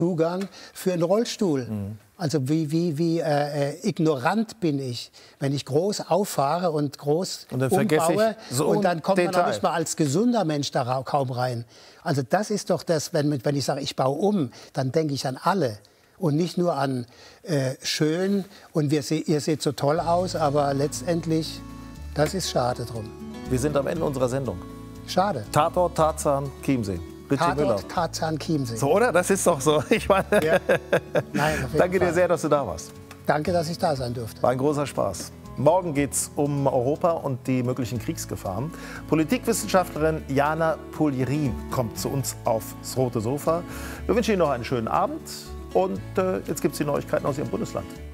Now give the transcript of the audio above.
Zugang für einen Rollstuhl. Also wie ignorant bin ich, wenn ich groß auffahre und groß und dann umbaue so und dann kommt man Detail. noch nicht mal als gesunder Mensch da kaum rein. Also das ist doch das, wenn ich sage, ich baue um, dann denke ich an alle und nicht nur an schön und ihr seht so toll aus, aber letztendlich, das ist schade drum. Wir sind am Ende unserer Sendung. Schade. Tatort, Tarzan, Chiemsee. Richie Müller. Tatort, Tarzan, Chiemsee. So, oder? Das ist doch so. Ich meine, Ja. Nein, auf jeden danke dir Fall. sehr, dass du da warst. Danke, dass ich da sein durfte. War ein großer Spaß. Morgen geht es um Europa und die möglichen Kriegsgefahren. Politikwissenschaftlerin Jana Polirin kommt zu uns aufs rote Sofa. Wir wünschen Ihnen noch einen schönen Abend und jetzt gibt es die Neuigkeiten aus Ihrem Bundesland.